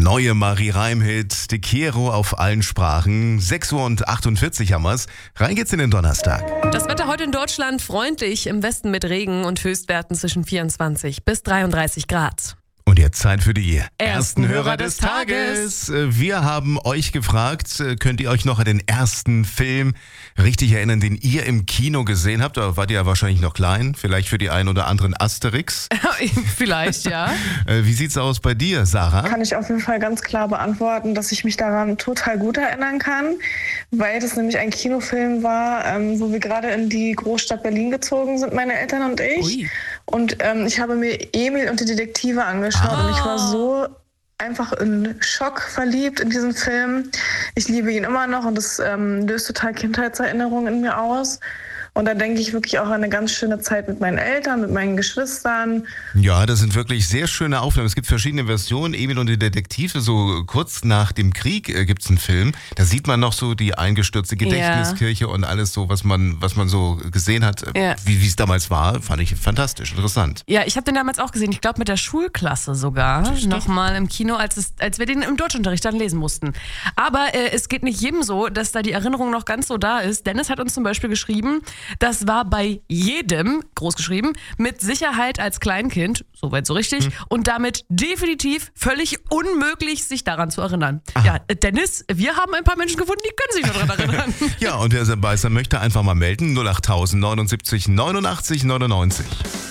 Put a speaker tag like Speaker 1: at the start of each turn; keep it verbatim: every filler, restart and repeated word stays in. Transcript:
Speaker 1: neue Marie Reim-Hit, Te Quiero auf allen Sprachen. sechs Uhr und achtundvierzig haben wir's. Rein geht's in den Donnerstag.
Speaker 2: Das Wetter heute in Deutschland freundlich, im Westen mit Regen und Höchstwerten zwischen vierundzwanzig bis dreiunddreißig Grad.
Speaker 1: Und jetzt Zeit für die ersten,
Speaker 2: Ersten
Speaker 1: Hörer
Speaker 2: Hörer
Speaker 1: des
Speaker 2: des
Speaker 1: Tages. Wir haben euch gefragt, könnt ihr euch noch an den ersten Film richtig erinnern, den ihr im Kino gesehen habt? Da wart ihr ja wahrscheinlich noch klein, vielleicht für die einen oder anderen Asterix.
Speaker 2: Vielleicht, ja.
Speaker 1: Wie sieht's aus bei dir, Sarah?
Speaker 3: Kann ich auf jeden Fall ganz klar beantworten, dass ich mich daran total gut erinnern kann, weil das nämlich ein Kinofilm war, ähm, wo wir gerade in die Großstadt Berlin gezogen sind, meine Eltern und ich.
Speaker 2: Ui.
Speaker 3: Und ähm, ich habe mir Emil und die Detektive angeschaut
Speaker 2: Ah.
Speaker 3: und ich war so einfach in Schock verliebt in diesen Film. Ich liebe ihn immer noch und das ähm, löst total Kindheitserinnerungen in mir aus. Und da denke ich wirklich auch an eine ganz schöne Zeit mit meinen Eltern, mit meinen Geschwistern.
Speaker 1: Ja, das sind wirklich sehr schöne Aufnahmen. Es gibt verschiedene Versionen. Emil und die Detektive, so kurz nach dem Krieg äh, gibt's einen Film. Da sieht man noch so die eingestürzte Gedächtniskirche und alles so, was man, was man so gesehen hat, äh,
Speaker 2: Ja.
Speaker 1: wie es damals war. Fand ich fantastisch, interessant.
Speaker 2: Ja, ich habe den damals auch gesehen. Ich glaube mit der Schulklasse sogar. Nochmal im Kino, als, es, als wir den im Deutschunterricht dann lesen mussten. Aber äh, es geht nicht jedem so, dass da die Erinnerung noch ganz so da ist. Dennis hat uns zum Beispiel geschrieben, das war bei jedem, groß geschrieben, mit Sicherheit als Kleinkind, soweit so richtig, hm. und damit definitiv völlig unmöglich, sich daran zu erinnern.
Speaker 1: Aha.
Speaker 2: Ja, äh, Dennis, wir haben ein paar Menschen gefunden, die können sich noch daran erinnern.
Speaker 1: Ja, und wer dabei sein möchte, einfach mal melden. null acht neunundsiebzig neunundachtzig neunundneunzig.